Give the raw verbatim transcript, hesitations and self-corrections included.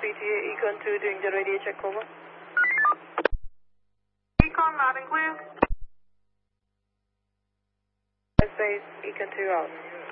P T A, Econ two doing the radio check, over. Econ loud and clear. Space, Econ two out.